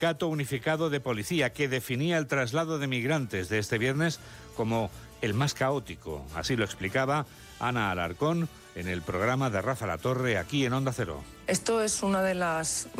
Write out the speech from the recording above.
sindicato unificado de policía, que definía el traslado de migrantes de este viernes como el más caótico. Así lo explicaba Ana Alarcón en el programa de Rafa La Torre aquí en Onda Cero. Esto es una de las